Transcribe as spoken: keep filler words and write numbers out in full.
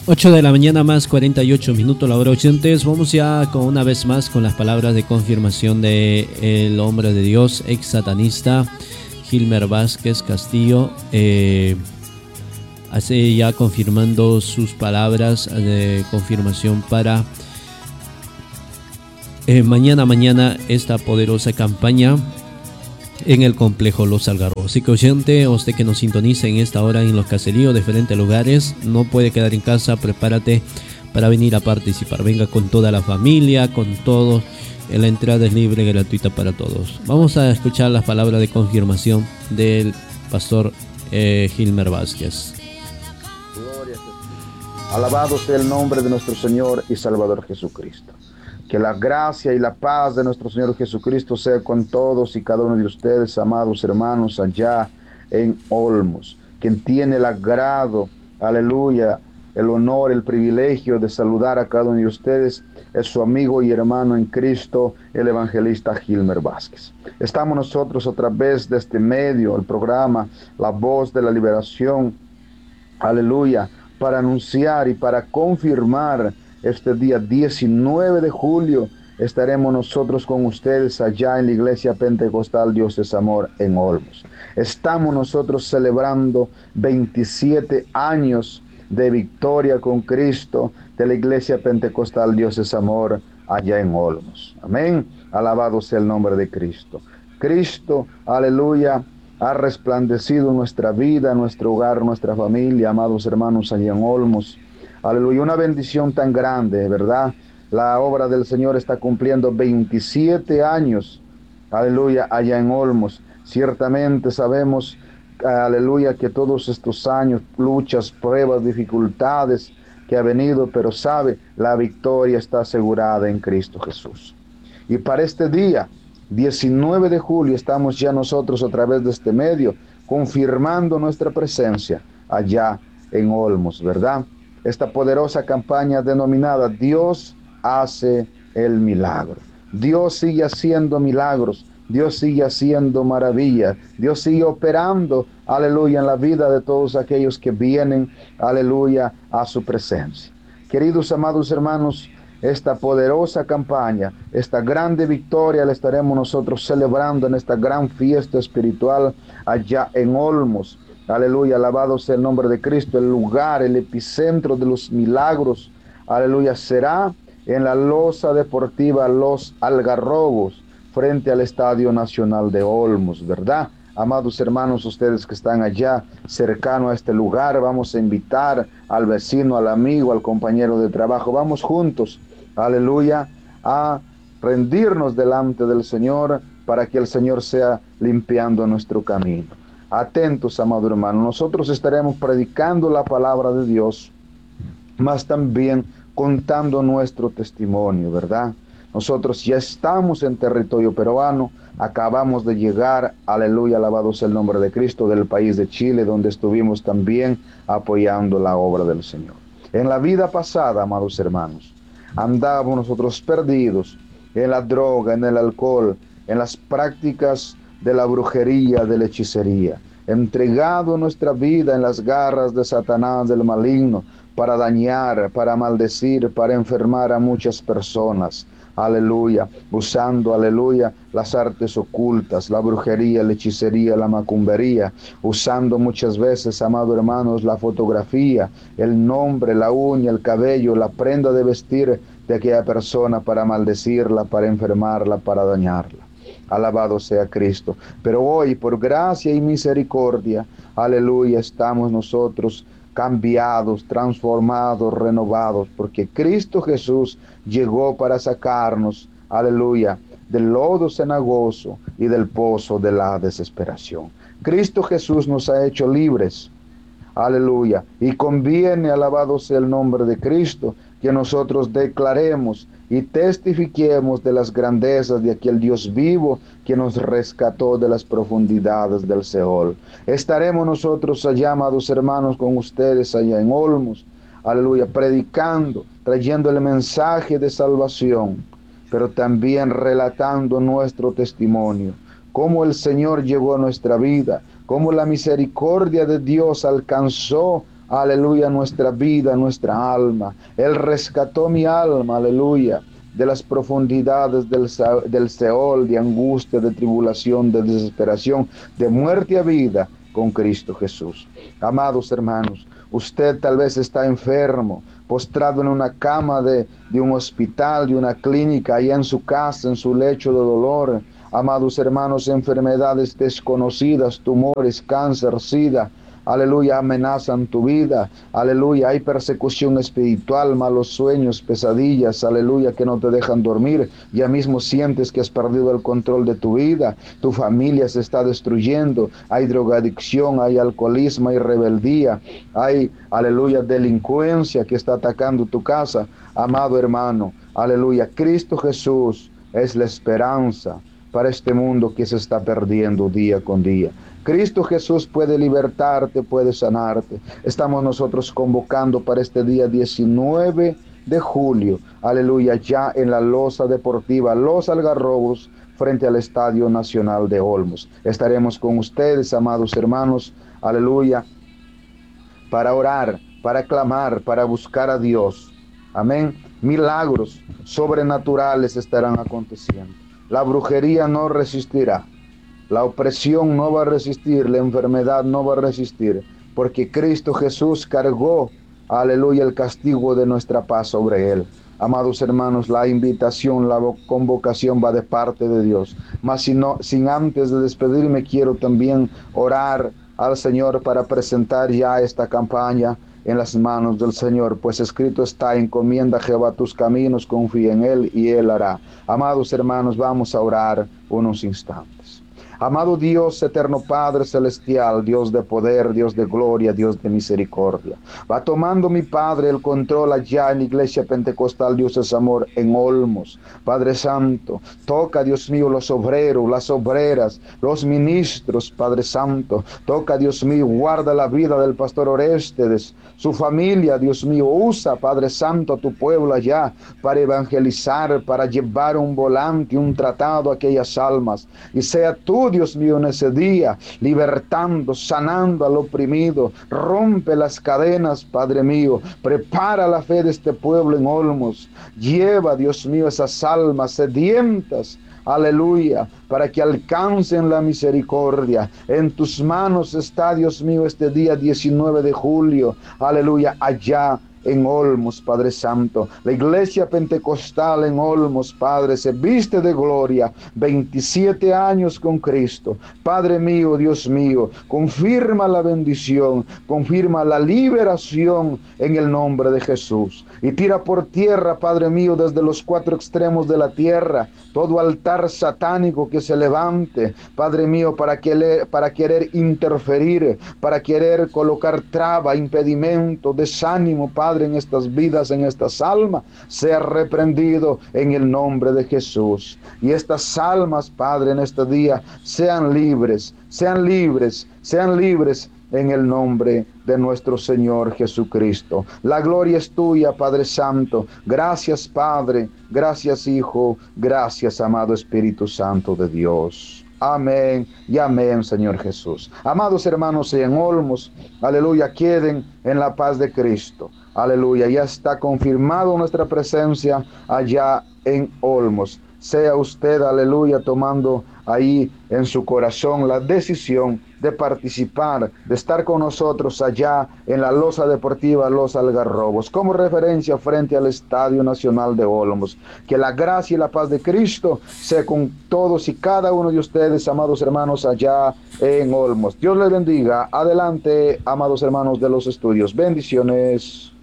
ocho de la mañana más cuarenta y ocho minutos, la hora oyentes. Vamos ya con una vez más con las palabras de confirmación de el hombre de Dios, ex satanista, Gilmer Vázquez Castillo. Eh, hace ya confirmando sus palabras de confirmación para eh, mañana, mañana esta poderosa campaña en el complejo Los Algarrobos. Así que oyente, usted que nos sintoniza en esta hora en los caseríos de diferentes lugares, no puede quedar en casa, prepárate para venir a participar. Venga con toda la familia, con todos. La entrada es libre y gratuita para todos. Vamos a escuchar las palabras de confirmación del pastor eh, Gilmer Vázquez. Gloria a Jesús. Alabado sea el nombre de nuestro Señor y Salvador Jesucristo. Que la gracia y la paz de nuestro Señor Jesucristo sea con todos y cada uno de ustedes, amados hermanos, allá en Olmos. Quien tiene el agrado, aleluya, el honor, el privilegio de saludar a cada uno de ustedes es su amigo y hermano en Cristo, el evangelista Gilmer Vázquez. Estamos nosotros a través de este medio, el programa La Voz de la Liberación, aleluya, para anunciar y para confirmar. Este día diecinueve de julio estaremos nosotros con ustedes allá en la Iglesia Pentecostal Dios es Amor en Olmos. Estamos nosotros celebrando veintisiete años de victoria con Cristo de la Iglesia Pentecostal Dios es Amor allá en Olmos. Amén. Alabado sea el nombre de Cristo. Cristo, aleluya, ha resplandecido nuestra vida, nuestro hogar, nuestra familia, amados hermanos allá en Olmos. Aleluya, una bendición tan grande, ¿verdad? La obra del Señor está cumpliendo veintisiete años, aleluya, allá en Olmos. Ciertamente sabemos, aleluya, que todos estos años, luchas, pruebas, dificultades que ha venido, pero sabe, la victoria está asegurada en Cristo Jesús. Y para este día, diecinueve de julio, estamos ya nosotros a través de este medio, confirmando nuestra presencia allá en Olmos, ¿verdad? Esta poderosa campaña denominada Dios hace el milagro. Dios sigue haciendo milagros, Dios sigue haciendo maravillas, Dios sigue operando, aleluya, en la vida de todos aquellos que vienen, aleluya, a su presencia. Queridos amados hermanos, esta poderosa campaña, esta grande victoria la estaremos nosotros celebrando en esta gran fiesta espiritual allá en Olmos. Aleluya, alabado sea el nombre de Cristo. El lugar, el epicentro de los milagros, aleluya, será en la losa deportiva Los Algarrobos, frente al Estadio Nacional de Olmos, ¿verdad? Amados hermanos, ustedes que están allá, cercano a este lugar, vamos a invitar al vecino, al amigo, al compañero de trabajo. Vamos juntos, aleluya, a rendirnos delante del Señor para que el Señor sea limpiando nuestro camino. Atentos, amado hermano, nosotros estaremos predicando la palabra de Dios, mas también contando nuestro testimonio, ¿verdad? Nosotros ya estamos en territorio peruano, acabamos de llegar, aleluya, alabado sea el nombre de Cristo, del país de Chile, donde estuvimos también apoyando la obra del Señor. En la vida pasada, amados hermanos, andábamos nosotros perdidos en la droga, en el alcohol, en las prácticas de la brujería, de la hechicería, entregado nuestra vida en las garras de Satanás, del maligno, para dañar, para maldecir, para enfermar a muchas personas, aleluya, usando, aleluya, las artes ocultas, la brujería, la hechicería, la macumbería, usando muchas veces, amados hermanos, la fotografía, el nombre, la uña, el cabello, la prenda de vestir de aquella persona para maldecirla, para enfermarla, para dañarla. Alabado sea Cristo. Pero hoy, por gracia y misericordia, aleluya, estamos nosotros cambiados, transformados, renovados, porque Cristo Jesús llegó para sacarnos, aleluya, del lodo cenagoso y del pozo de la desesperación. Cristo Jesús nos ha hecho libres, aleluya, y conviene, alabado sea el nombre de Cristo, que nosotros declaremos y testifiquemos de las grandezas de aquel Dios vivo que nos rescató de las profundidades del Seol. Estaremos nosotros allá, amados hermanos, con ustedes allá en Olmos, aleluya, predicando, trayendo el mensaje de salvación, pero también relatando nuestro testimonio, cómo el Señor llegó a nuestra vida, cómo la misericordia de Dios alcanzó, aleluya, nuestra vida, nuestra alma. Él rescató mi alma, aleluya, de las profundidades del, del Seol, de angustia, de tribulación, de desesperación, de muerte a vida con Cristo Jesús. Amados hermanos, usted tal vez está enfermo, postrado en una cama de, de un hospital, de una clínica, allá en su casa, en su lecho de dolor. Amados hermanos, enfermedades desconocidas, tumores, cáncer, sida, aleluya, amenazan tu vida, aleluya, hay persecución espiritual, malos sueños, pesadillas, aleluya, que no te dejan dormir, ya mismo sientes que has perdido el control de tu vida, tu familia se está destruyendo, hay drogadicción, hay alcoholismo, hay rebeldía, hay, aleluya, delincuencia que está atacando tu casa. Amado hermano, aleluya, Cristo Jesús es la esperanza para este mundo que se está perdiendo día con día. Cristo Jesús puede libertarte, puede sanarte. Estamos nosotros convocando para este día diecinueve de julio, aleluya, ya en la loza deportiva Los Algarrobos, frente al Estadio Nacional de Olmos. Estaremos con ustedes, amados hermanos, aleluya, para orar, para clamar, para buscar a Dios. Amén. Milagros sobrenaturales estarán aconteciendo. La brujería no resistirá. La opresión no va a resistir, la enfermedad no va a resistir, porque Cristo Jesús cargó, aleluya, el castigo de nuestra paz sobre él. Amados hermanos, la invitación, la convocación va de parte de Dios. Mas si no, sin antes de despedirme, quiero también orar al Señor para presentar ya esta campaña en las manos del Señor, pues escrito está: encomienda a Jehová tus caminos, confía en Él y Él hará. Amados hermanos, vamos a orar unos instantes. Amado Dios, eterno Padre celestial, Dios de poder, Dios de gloria, Dios de misericordia, va tomando mi Padre el control allá en la Iglesia Pentecostal Dios es Amor en Olmos. Padre Santo, toca, Dios mío, los obreros, las obreras, los ministros, Padre Santo, toca, Dios mío, guarda la vida del pastor Orestes, su familia, Dios mío, usa, Padre Santo, a tu pueblo allá para evangelizar, para llevar un volante, un tratado a aquellas almas, y sea tú, Dios mío, en ese día, libertando, sanando al oprimido, rompe las cadenas, Padre mío, prepara la fe de este pueblo en Olmos, lleva, Dios mío, esas almas sedientas, aleluya, para que alcancen la misericordia. En tus manos está, Dios mío, este día diecinueve de julio, aleluya, allá en Olmos, Padre Santo. La Iglesia Pentecostal en Olmos, Padre, se viste de gloria, veintisiete años con Cristo. Padre mío, Dios mío, confirma la bendición, confirma la liberación en el nombre de Jesús. Y tira por tierra, Padre mío, desde los cuatro extremos de la tierra, todo altar satánico que se levante, Padre mío, para, que, para querer interferir, para querer colocar traba, impedimento, desánimo, Padre, en estas vidas, en estas almas, sea reprendido en el nombre de Jesús. Y estas almas, Padre, en este día, sean libres, sean libres, sean libres en el nombre de nuestro Señor Jesucristo. La gloria es tuya, Padre Santo. Gracias, Padre. Gracias, Hijo. Gracias, amado Espíritu Santo de Dios. Amén y amén, Señor Jesús. Amados hermanos en Olmos, aleluya, queden en la paz de Cristo. Aleluya, ya está confirmado nuestra presencia allá en Olmos. Sea usted, aleluya, tomando ahí en su corazón la decisión de participar, de estar con nosotros allá en la loza deportiva Los Algarrobos, como referencia frente al Estadio Nacional de Olmos. Que la gracia y la paz de Cristo sea con todos y cada uno de ustedes, amados hermanos, allá en Olmos. Dios les bendiga. Adelante, amados hermanos de los estudios. Bendiciones.